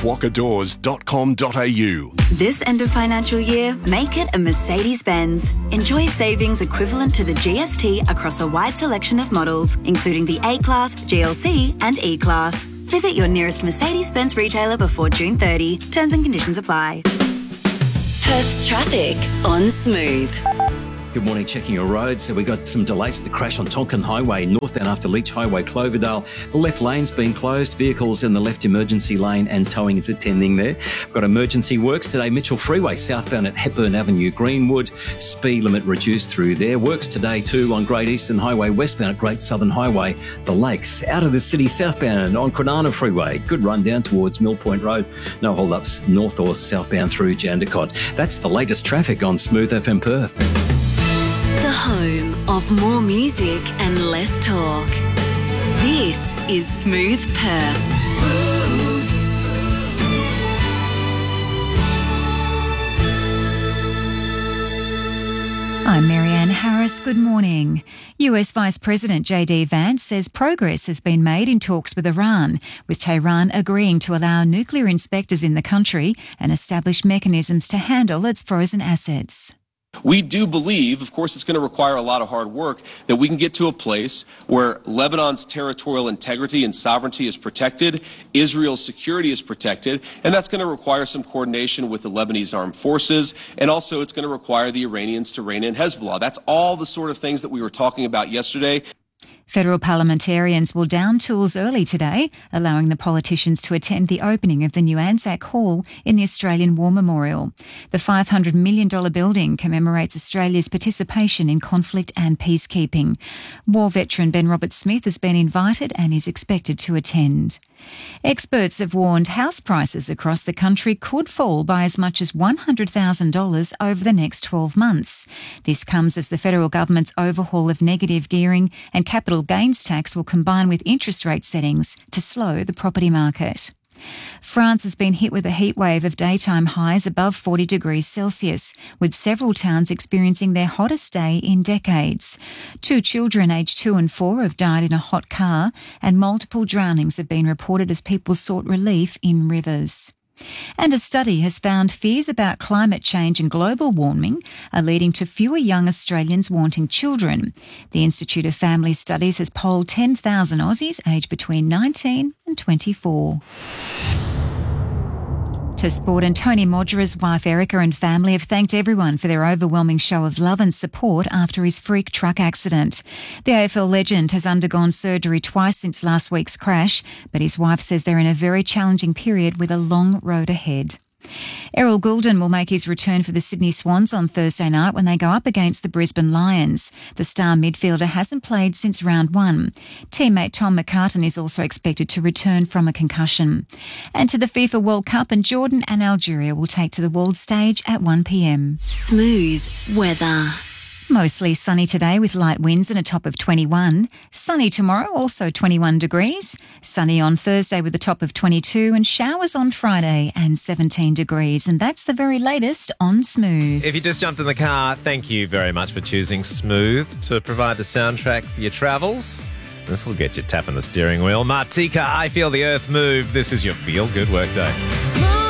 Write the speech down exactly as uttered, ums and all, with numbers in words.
waka doors dot com dot a u. This end of financial year, make it a Mercedes-Benz. Enjoy savings equivalent to the G S T across a wide selection of models, including the A-Class, G L C and E-Class. Visit your nearest Mercedes-Benz retailer before June thirtieth. Terms and conditions apply. Perth's traffic on Smooth. Good morning, checking your roads. So we got some delays with the crash on Tonkin Highway, northbound after Leach Highway, Cloverdale. The left lane's been closed. Vehicles in the left emergency lane and towing is attending there. We've got emergency works today. Mitchell Freeway, southbound at Hepburn Avenue, Greenwood. Speed limit reduced through there. Works today too on Great Eastern Highway, westbound at Great Southern Highway. The Lakes, out of the city, southbound on Cronulla Freeway. Good run down towards Mill Point Road. No hold-ups north or southbound through Jandakot. That's the latest traffic on Smooth F M Perth. The home of more music and less talk. This is Smooth Perth. Smooth. I'm Marianne Harris. Good morning. U S Vice President J D Vance says progress has been made in talks with Iran, with Tehran agreeing to allow nuclear inspectors in the country and establish mechanisms to handle its frozen assets. We do believe, of course it's going to require a lot of hard work, that we can get to a place where Lebanon's territorial integrity and sovereignty is protected, Israel's security is protected, and that's going to require some coordination with the Lebanese armed forces, and also it's going to require the Iranians to rein in Hezbollah. That's all the sort of things that we were talking about yesterday. Federal parliamentarians will down tools early today, allowing the politicians to attend the opening of the new Anzac Hall in the Australian War Memorial. The five hundred million dollars building commemorates Australia's participation in conflict and peacekeeping. War veteran Ben Roberts-Smith has been invited and is expected to attend. Experts have warned house prices across the country could fall by as much as one hundred thousand dollars over the next twelve months. This comes as the federal government's overhaul of negative gearing and capital gains tax will combine with interest rate settings to slow the property market. France has been hit with a heat wave of daytime highs above forty degrees Celsius, with several towns experiencing their hottest day in decades. Two children aged two and four have died in a hot car, and multiple drownings have been reported as people sought relief in rivers. And a study has found fears about climate change and global warming are leading to fewer young Australians wanting children. The Institute of Family Studies has polled ten thousand Aussies aged between nineteen and twenty-four. To sport, and Tony Modera's wife Erica and family have thanked everyone for their overwhelming show of love and support after his freak truck accident. The A F L legend has undergone surgery twice since last week's crash, but his wife says they're in a very challenging period with a long road ahead. Errol Goulden will make his return for the Sydney Swans on Thursday night when they go up against the Brisbane Lions. The star midfielder hasn't played since round one. Teammate Tom McCartan is also expected to return from a concussion. And to the FIFA World Cup, and Jordan and Algeria will take to the world stage at one p m. Smooth weather. Mostly sunny today with light winds and a top of twenty-one. Sunny tomorrow, also twenty-one degrees. Sunny on Thursday with a top of twenty-two, and showers on Friday and seventeen degrees. And that's the very latest on Smooth. If you just jumped in the car, thank you very much for choosing Smooth to provide the soundtrack for your travels. This will get you tapping the steering wheel. Martika, I Feel the Earth Move. This is your Feel Good Workday. Smooth.